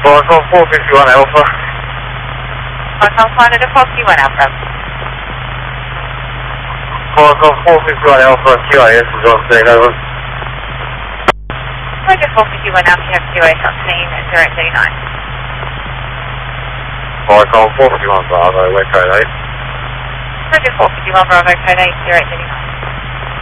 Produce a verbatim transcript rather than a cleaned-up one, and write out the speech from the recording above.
Falcon four fifty-one Alpha. Falcon four fifty-one Alpha. Falcon four fifty-one Alpha, Q I S is on scene, over. Roger four fifty-one Alpha, you have Q A S on scene at zero eight three nine. Falcon four fifty-one Bravo, we're code eight. Roger four fifty-one Bravo, code eight, zero eight three nine.